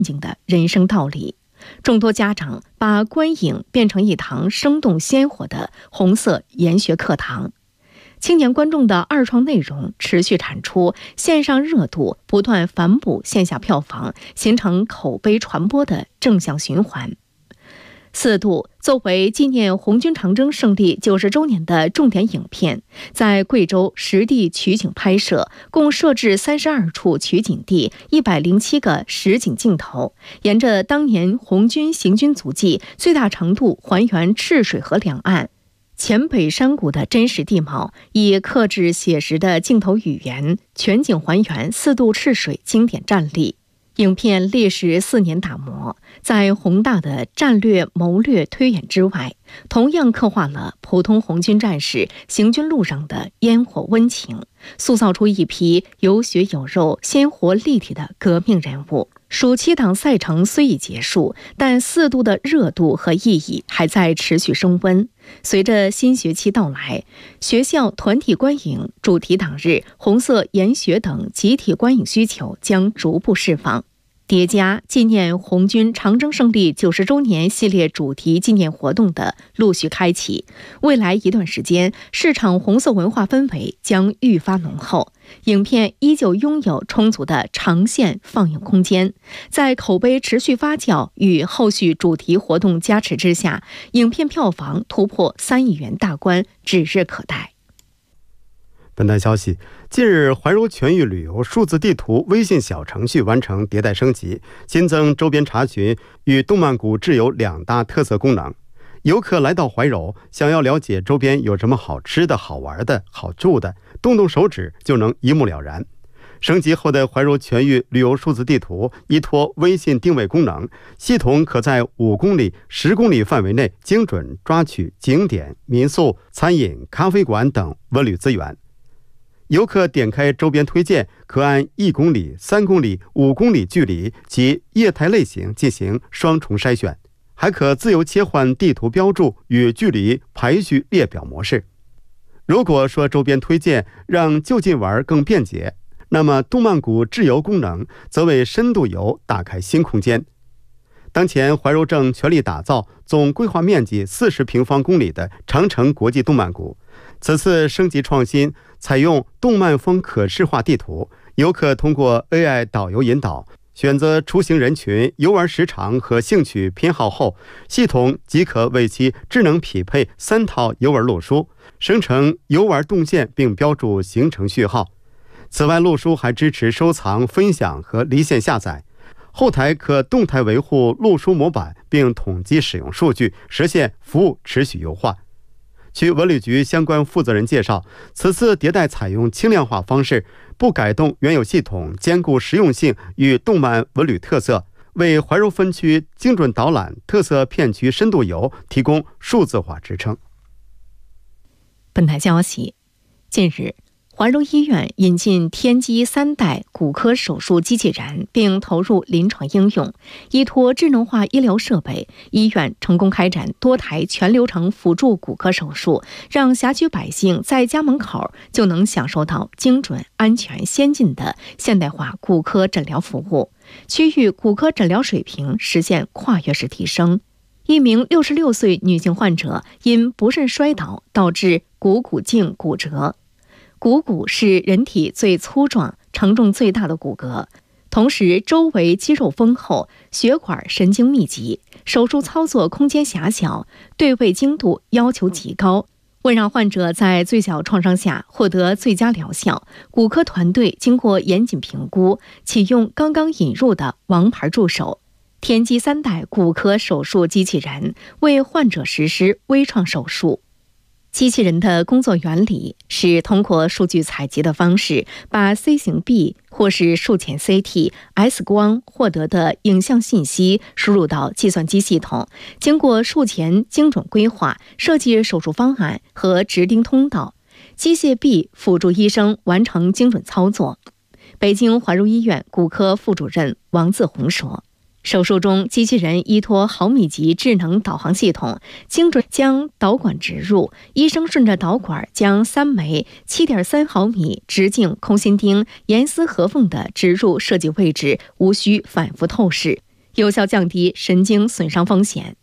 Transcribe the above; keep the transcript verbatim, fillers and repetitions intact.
景的人生道理。众多家长把观影变成一堂生动鲜活的红色研学课堂。青年观众的二创内容持续产出，线上热度不断反哺线下票房，形成口碑传播的正向循环。四渡作为纪念红军长征胜利九十周年的重点影片，在贵州实地取景拍摄，共设置三十二处取景地，一百零七个实景镜头，沿着当年红军行军足迹，最大程度还原赤水河两岸黔北山谷的真实地貌，以克制写实的镜头语言，全景还原四渡赤水经典战例。影片历时四年打磨，在宏大的战略谋略推演之外，同样刻画了普通红军战士行军路上的烟火温情，塑造出一批有血有肉、鲜活立体的革命人物。暑期档赛程虽已结束，但四渡的热度和意义还在持续升温。随着新学期到来，学校团体观影、主题档日、红色研学等集体观影需求将逐步释放。叠加纪念红军长征胜利九十周年系列主题纪念活动的陆续开启，未来一段时间，市场红色文化氛围将愈发浓厚。影片依旧拥有充足的长线放映空间，在口碑持续发酵与后续主题活动加持之下，影片票房突破三亿元大关指日可待。 本台消息，近日怀柔全域旅游数字地图微信小程序完成迭代升级，新增周边查询与动漫谷志游两大特色功能。游客来到怀柔，想要了解周边有什么好吃的、好玩的、好住的，动动手指就能一目了然。升级后的怀柔全域旅游数字地图依托微信定位功能，系统可在五公里、十公里范围内精准抓取景点、民宿、餐饮、咖啡馆等文旅资源。游客点开周边推荐，可按一公里、三公里、五公里距离及业态类型进行双重筛选，还可自由切换地图标注与距离排序列表模式。如果说周边推荐让就近玩更便捷，那么动漫谷志游功能则为深度游打开新空间。当前怀柔正全力打造总规划面积四十平方公里的长城国际动漫谷，此次升级创新，采用动漫风可视化地图，游客通过 A I 导游引导，选择出行人群、游玩时长和兴趣偏好后，系统即可为其智能匹配三套游玩路书，生成游玩动线并标注行程序号。此外，路书还支持收藏、分享和离线下载。后台可动态维护路书模板，并统计使用数据，实现服务持续优化。据文旅局相关负责人介绍，此次迭代采用轻量化方式，不改动原有系统，兼顾实用性与动漫文旅特色，为怀柔分区精准导览、特色片区深度游提供数字化支撑。 本台消息，近日怀柔医院引进天玑三代骨科手术机器人，并投入临床应用。依托智能化医疗设备，医院成功开展多台全流程辅助骨科手术，让辖区百姓在家门口就能享受到精准、安全、先进的现代化骨科诊疗服务，区域骨科诊疗水平实现跨越式提升。一名六十六岁女性患者因不慎摔倒，导致股骨颈骨折。股骨是人体最粗壮、承重最大的骨骼，同时周围肌肉丰厚，血管神经密集，手术操作空间狭小，对位精度要求极高。为让患者在最小创伤下获得最佳疗效，骨科团队经过严谨评估，启用刚刚引入的王牌助手天玑三代骨科手术机器人，为患者实施微创手术。机器人的工作原理是通过数据采集的方式，把 C 型 B 或是术前 C T、X 光获得的影像信息输入到计算机系统，经过术前精准规划，设计手术方案和指定通道，机械臂辅助医生完成精准操作。北京怀柔医院骨科副主任王自红说，手术中，机器人依托毫米级智能导航系统，精准将导管植入。医生顺着导管将三枚 七点三毫米直径空心钉严丝合缝地植入设计位置，无需反复透视。 有效降低神经损伤风险。